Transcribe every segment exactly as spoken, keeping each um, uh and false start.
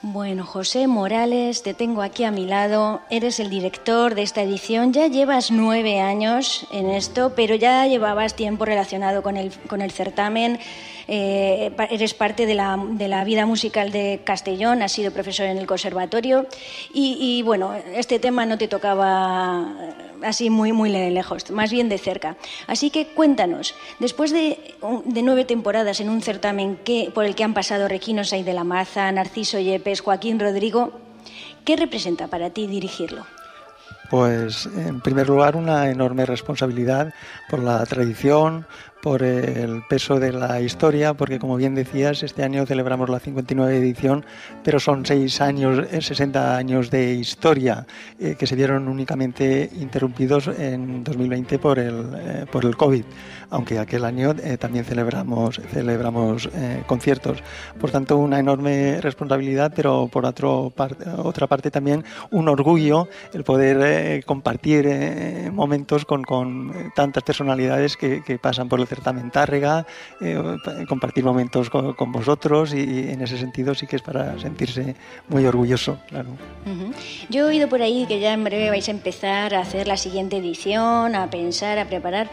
Bueno, José Morales, te tengo aquí a mi lado. Eres el director de esta edición. Ya llevas nueve años en esto, pero ya llevabas tiempo relacionado con el, con el certamen. Eh, eres parte de la, de la vida musical de Castellón, has sido profesor en el conservatorio y, y bueno, este tema no te tocaba así muy, muy lejos, más bien de cerca. Así que cuéntanos, después de, de nueve temporadas en un certamen que, por el que han pasado Requino Saiz de la Maza, Narciso Yepes, Joaquín Rodrigo, ¿qué representa para ti dirigirlo? Pues, en primer lugar, una enorme responsabilidad por la tradición, por el peso de la historia, porque, como bien decías, este año celebramos la cincuenta y nueva edición, pero son seis años, sesenta años de historia eh, que se vieron únicamente interrumpidos en dos mil veinte por el, eh, por el COVID, aunque aquel año eh, también celebramos, celebramos eh, conciertos. Por tanto, una enorme responsabilidad, pero por otro parte, otra parte también un orgullo el poder eh, compartir eh, momentos con, con tantas personalidades que, que pasan por el certamen Tárrega, eh, compartir momentos con, con vosotros y, y en ese sentido sí que es para sentirse muy orgulloso, claro. Uh-huh. Yo he oído por ahí que ya en breve vais a empezar a hacer la siguiente edición, a pensar, a preparar.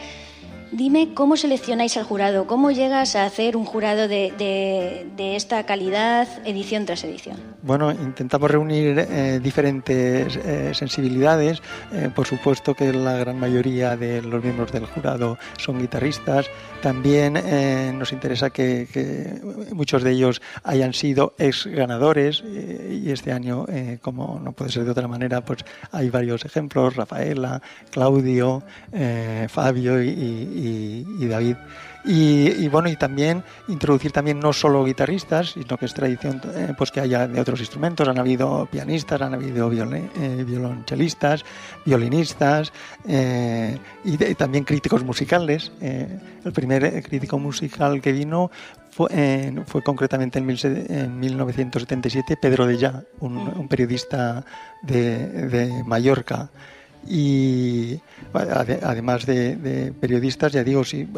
Dime cómo seleccionáis al jurado, cómo llegas a hacer un jurado de, de, de esta calidad edición tras edición. Bueno, intentamos reunir eh, diferentes eh, sensibilidades. Eh, por supuesto que la gran mayoría de los miembros del jurado son guitarristas. También eh, nos interesa que, que muchos de ellos hayan sido ex ganadores eh, y este año, eh, como no puede ser de otra manera, pues hay varios ejemplos: Rafaela, Claudio, eh, Fabio y, y, y David. Y, y bueno, y también introducir también no solo guitarristas, sino que es tradición eh, pues que haya de otros instrumentos. Han habido pianistas, han habido viol- eh, violonchelistas, violinistas eh, y, de, y también críticos musicales. Eh, el primer crítico musical que vino fue, eh, fue concretamente en, mil, en mil novecientos setenta y siete Pedro de Ya, un, un periodista de, de Mallorca. Y además de, de periodistas, ya digo, sí,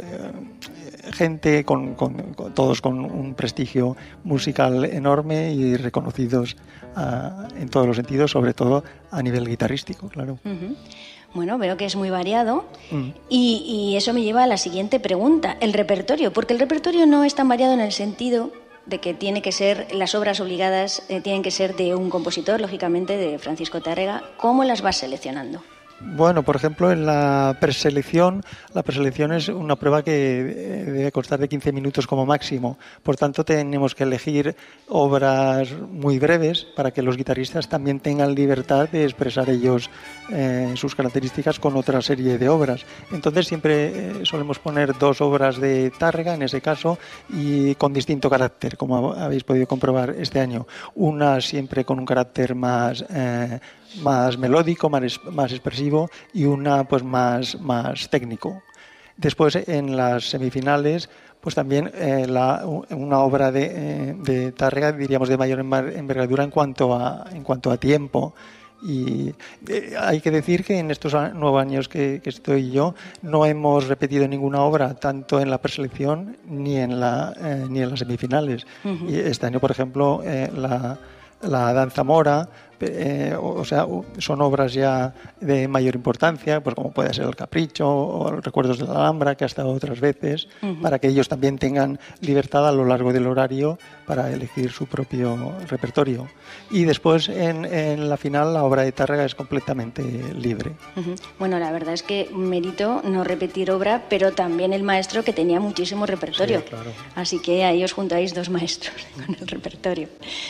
gente con, con, con todos con un prestigio musical enorme y reconocidos uh, en todos los sentidos, sobre todo a nivel guitarrístico, claro. Uh-huh. Bueno, veo que es muy variado mm. y, y eso me lleva a la siguiente pregunta, el repertorio, porque el repertorio no es tan variado en el sentido de que tiene que ser, las obras obligadas eh, tienen que ser de un compositor, lógicamente de Francisco Tárrega. ¿Cómo las vas seleccionando? Bueno, por ejemplo, en la preselección, la preselección es una prueba que debe constar de quince minutos como máximo. Por tanto, tenemos que elegir obras muy breves para que los guitarristas también tengan libertad de expresar ellos eh, sus características con otra serie de obras. Entonces, siempre eh, solemos poner dos obras de Tárrega, en ese caso, y con distinto carácter, como habéis podido comprobar este año. Una siempre con un carácter más... Eh, más melódico, más, más expresivo, y una pues más, más técnico. Después, en las semifinales, pues también eh, la, una obra de, eh, de Tárrega, diríamos, de mayor envergadura en cuanto a, en cuanto a tiempo. Y eh, hay que decir que en estos nueve años que, que estoy yo no hemos repetido ninguna obra, tanto en la preselección ni en, la, eh, ni en las semifinales. Uh-huh. Y este año, por ejemplo, eh, la, la danza mora, Eh, o, o sea, son obras ya de mayor importancia, pues como puede ser el Capricho o los Recuerdos de la Alhambra, que ha estado otras veces, uh-huh. para que ellos también tengan libertad a lo largo del horario para elegir su propio repertorio. Y después, en, en la final, la obra de Tárrega es completamente libre. Uh-huh. Bueno, la verdad es que mérito no repetir obra, pero también el maestro, que tenía muchísimo repertorio. Sí, claro. Así que ahí os juntáis dos maestros con el repertorio.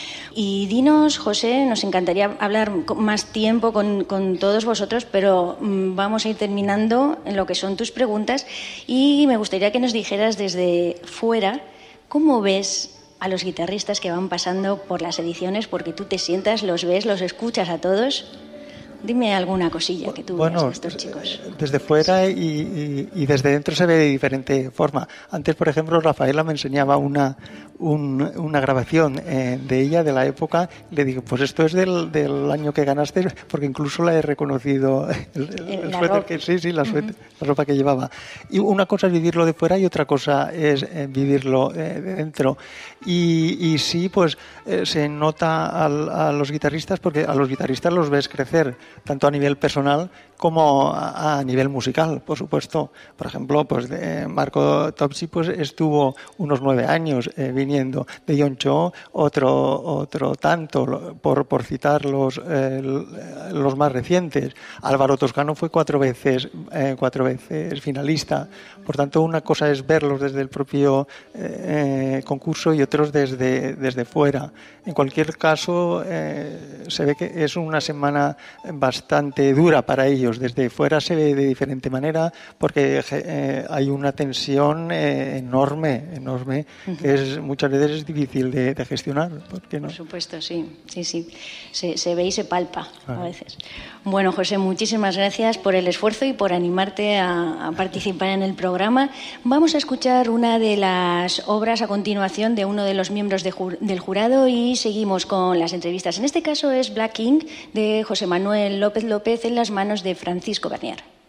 Y dinos, José, nos encantaría hablar más tiempo con, con todos vosotros, pero mmm, vamos a ir terminando en lo que son tus preguntas y me gustaría que nos dijeras desde fuera cómo ves a los guitarristas que van pasando por las ediciones, porque tú te sientas, los ves, los escuchas a todos. Dime alguna cosilla que tú bueno, veas de estos chicos. Desde fuera y, y, y desde dentro se ve de diferente forma. Antes, por ejemplo, Rafaela me enseñaba una, un, una grabación eh, de ella, de la época. Le digo, pues esto es del, del año que ganaste, porque incluso la he reconocido. El, el, el suéter que, sí, sí, la, suéter, uh-huh. la ropa que llevaba. Y una cosa es vivirlo de fuera y otra cosa es eh, vivirlo eh, de dentro. Y, y sí, pues eh, se nota al, a los guitarristas, porque a los guitarristas los ves crecer, tanto a nivel personal como a, a nivel musical, por supuesto. Por ejemplo, pues de Marco Topsi pues estuvo unos nueve años eh, viniendo, de John Cho otro otro tanto, por, por citar los, eh, los más recientes. Álvaro Toscano fue cuatro veces eh, cuatro veces finalista. Por tanto, una cosa es verlos desde el propio eh, concurso y otros desde, desde fuera. En cualquier caso, eh, se ve que es una semana bastante dura para ellos. Desde fuera se ve de diferente manera porque eh, hay una tensión eh, enorme, enorme, uh-huh. que es muchas veces es difícil de, de gestionar. ¿Por qué no? Por supuesto, sí, sí, sí. Se, se ve y se palpa ah. a veces. Bueno, José, muchísimas gracias por el esfuerzo y por animarte a, a participar en el programa. Vamos a escuchar una de las obras a continuación de uno de los miembros de ju- del jurado y seguimos con las entrevistas. En este caso es Black King de José Manuel López López en las manos de Francisco Bernier.